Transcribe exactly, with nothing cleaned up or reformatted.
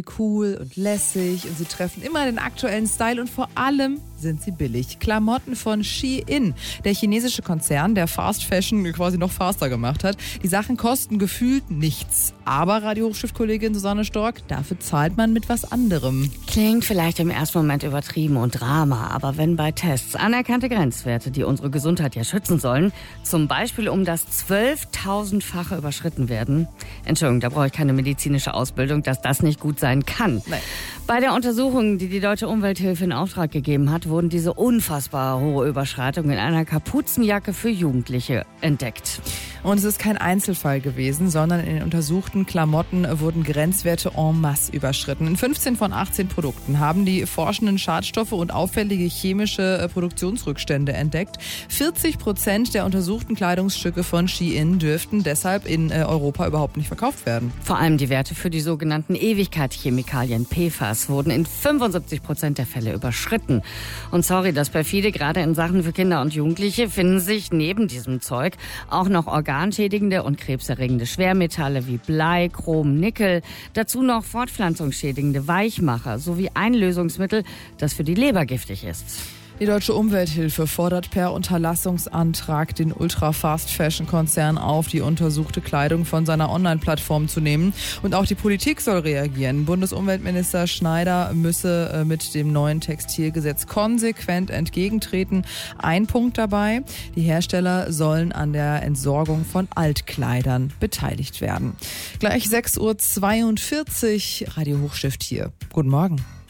Cool und lässig und sie treffen immer den aktuellen Style und vor allem sind sie billig. Klamotten von Shein, der chinesische Konzern, der Fast Fashion quasi noch faster gemacht hat. Die Sachen kosten gefühlt nichts. Aber Radio-Hochschiff-Kollegin Susanne Stork, dafür zahlt man mit was anderem. Klingt vielleicht im ersten Moment übertrieben und Drama, aber wenn bei Tests anerkannte Grenzwerte, die unsere Gesundheit ja schützen sollen, zum Beispiel um das zwölftausendfache überschritten werden, Entschuldigung, da brauche ich keine medizinische Ausbildung, dass das nicht gut sein kann. Nein. Bei der Untersuchung, die die Deutsche Umwelthilfe in Auftrag gegeben hat, wurden diese unfassbar hohe Überschreitung in einer Kapuzenjacke für Jugendliche entdeckt. Und es ist kein Einzelfall gewesen, sondern in den untersuchten Klamotten wurden Grenzwerte en masse überschritten. In fünfzehn von achtzehn Produkten haben die Forschenden Schadstoffe und auffällige chemische Produktionsrückstände entdeckt. vierzig Prozent der untersuchten Kleidungsstücke von Shein dürften deshalb in Europa überhaupt nicht verkauft werden. Vor allem die Werte für die sogenannten Ewigkeitschemikalien P F A S wurden in fünfundsiebzig Prozent der Fälle überschritten. Und sorry, das perfide, gerade in Sachen für Kinder und Jugendliche finden sich neben diesem Zeug auch noch organschädigende und krebserregende Schwermetalle wie Blei, Chrom, Nickel, dazu noch fortpflanzungsschädigende Weichmacher sowie ein Lösungsmittel, das für die Leber giftig ist. Die Deutsche Umwelthilfe fordert per Unterlassungsantrag den Ultra-Fast-Fashion-Konzern auf, die untersuchte Kleidung von seiner Online-Plattform zu nehmen. Und auch die Politik soll reagieren. Bundesumweltminister Schneider müsse mit dem neuen Textilgesetz konsequent entgegentreten. Ein Punkt dabei: Die Hersteller sollen an der Entsorgung von Altkleidern beteiligt werden. Gleich sechs Uhr zweiundvierzig, Radio Hochschiff hier. Guten Morgen.